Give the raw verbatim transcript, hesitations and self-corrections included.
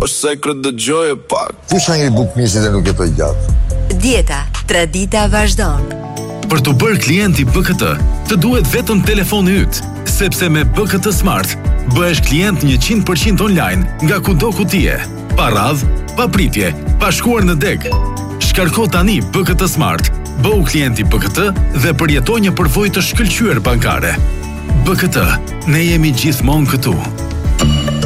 është sekret dëgjoje pak. Kush ka ngri bukmisin dhe nuk jetoj gjatë? Dieta, tradita vazhdon. Për të bërë klienti B K T, të duhet vetëm telefoni yt, sepse me B K T Smart bëhesh klient njëqind përqind online nga kudo ku ti je, pa radhë, pa pritje, pa shkuar në deg. Shkarko tani B K T Smart, bëu klienti B K T dhe përjetoj një përvojë të shkëlqyer bankare. B K T, ne jemi gjithmonë këtu.